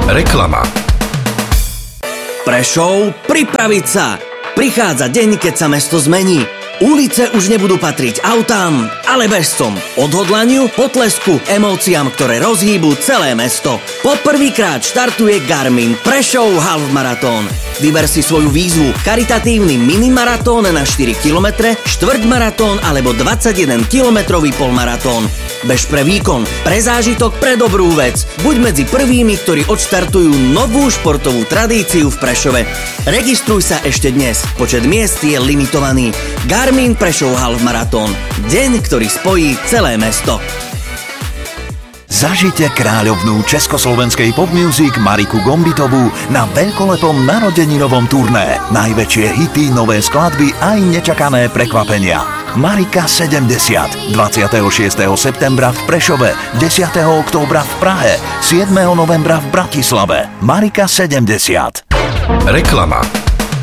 Reklama. Prešov, pripraviť sa! Prichádza deň, keď sa mesto zmení. Ulice už nebudú patriť autám, ale bežcom. Odhodlaniu, potlesku, emóciám, ktoré rozhýbu celé mesto. Poprvýkrát štartuje Garmin Prešov Half Marathon. Vyber si svoju výzvu: charitatívny minimaratón na 4 km, štvrťmaratón alebo 21-kilometrový polmaratón. Bež pre výkon, pre zážitok, pre dobrú vec. Buď medzi prvými, ktorí odštartujú novú športovú tradíciu v Prešove. Registruj sa ešte dnes. Počet miest je limitovaný. Garmin Prešov Half Marathon. Deň, ktorý spojí celé mesto. Zažite kráľovnú československej pop music Mariku Gombitovú na veľkolepom narodeninovom turné. Najväčšie hity, nové skladby aj nečakané prekvapenia. Marika 70. 26. septembra v Prešove, 10. októbra v Prahe, 7. novembra v Bratislave. Marika 70. Reklama.